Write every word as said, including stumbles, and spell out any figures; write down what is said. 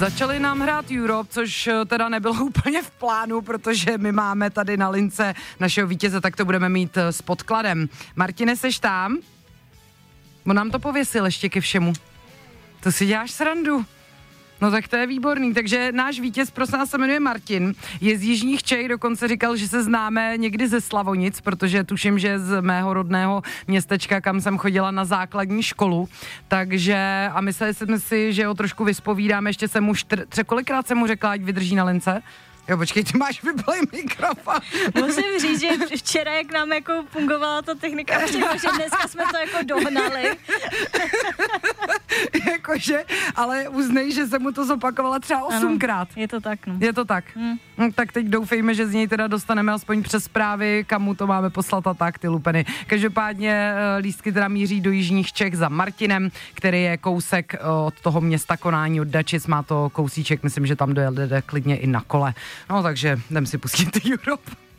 Začali nám hrát Europe, což teda nebylo úplně v plánu, protože my máme tady na lince našeho vítěze, tak to budeme mít s podkladem. Martine, seš tam? On nám to pověsil ještě ke všemu. To si děláš srandu. No tak to je výborný, takže náš vítěz, prosím nás, se jmenuje Martin, je z Jižních Čech, dokonce říkal, že se známe někdy ze Slavonic, protože tuším, že z mého rodného městečka, kam jsem chodila na základní školu, takže a mysleli jsme si, že ho trošku vyspovídáme, ještě jsem mu štr, tře, kolikrát jsem mu řekla, ať vydrží na lince. Jo, počkej, ty máš vyplej mikrofon. Musím říct, že včera, jak nám jako fungovala ta technika, že dneska jsme to jako dohnali. Jakože, ale uznej, že jsem mu to zopakovala třeba osmkrát. Je to tak, no. Je to tak. Hmm. No, tak teď doufejme, že z něj teda dostaneme aspoň přes zprávy, kam mu to máme poslat a tak, ty lupeny. Každopádně lístky teda míří do Jižních Čech za Martinem, který je kousek od toho města Konání, od Dačic, má to kousíček, myslím, že tam dojede klidně i na kole. No takže jdem si pustit Europe.